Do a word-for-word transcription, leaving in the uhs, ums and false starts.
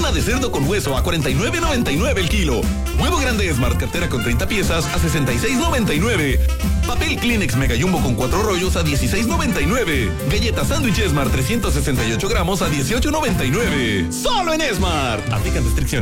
Pierna de cerdo con hueso a cuarenta y nueve noventa y nueve el kilo. Huevo grande Smart cartera con treinta piezas a sesenta y seis noventa y nueve. Papel Kleenex Mega Jumbo con cuatro rollos a dieciséis noventa y nueve. Galleta sándwich Smart trescientos sesenta y ocho gramos a dieciocho noventa y nueve. Solo en Smart. Aplican restricciones.